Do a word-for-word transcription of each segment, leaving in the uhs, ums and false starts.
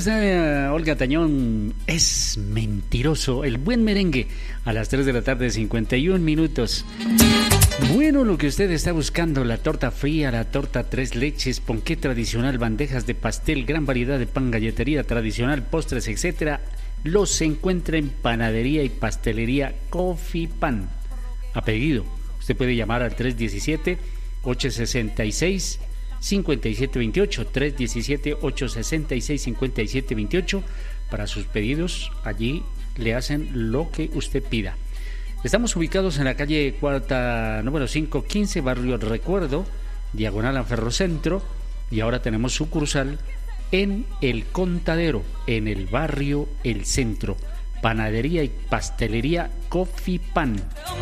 está Olga Tañón, es mentiroso, el buen merengue, a las tres de la tarde, cincuenta y un minutos. Bueno, lo que usted está buscando, la torta fría, la torta tres leches, ponqué tradicional, bandejas de pastel, gran variedad de pan, galletería tradicional, postres, etcétera, los encuentra en Panadería y Pastelería Coffee Pan. A pedido, usted puede llamar al tres diecisiete, ocho sesenta y seis, cincuenta y siete veintiocho, tres diecisiete, ocho sesenta y seis, cincuenta y siete veintiocho. Para sus pedidos, allí le hacen lo que usted pida. Estamos ubicados en la calle Cuarta, número quinientos quince, barrio Recuerdo, diagonal a Ferrocentro, y ahora tenemos sucursal en El Contadero, en el barrio El Centro. Panadería y Pastelería Coffee Pan.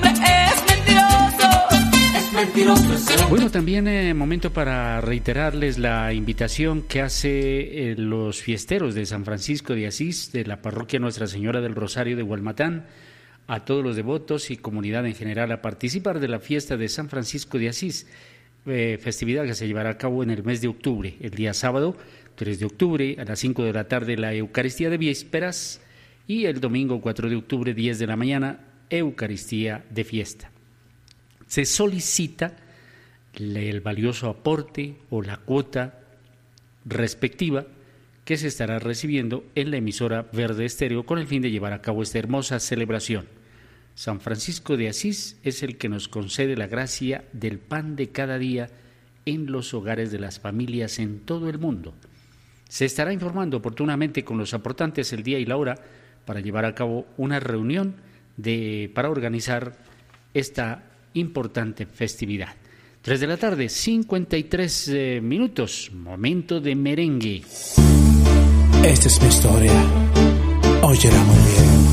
Bueno, también es eh, momento para reiterarles la invitación que hace eh, los fiesteros de San Francisco de Asís, de la parroquia Nuestra Señora del Rosario de Hualmatán, a todos los devotos y comunidad en general a participar de la fiesta de San Francisco de Asís, eh, festividad que se llevará a cabo en el mes de octubre, el día sábado tres de octubre a las cinco de la tarde la Eucaristía de Vísperas y el domingo cuatro de octubre diez de la mañana Eucaristía de fiesta. Se solicita el valioso aporte o la cuota respectiva que se estará recibiendo en la emisora Verde Estéreo con el fin de llevar a cabo esta hermosa celebración. San Francisco de Asís es el que nos concede la gracia del pan de cada día en los hogares de las familias en todo el mundo. Se estará informando oportunamente con los aportantes el día y la hora para llevar a cabo una reunión de, para organizar esta importante festividad. tres de la tarde, cincuenta y tres eh, minutos, momento de merengue. Esta es mi historia, óyela muy bien.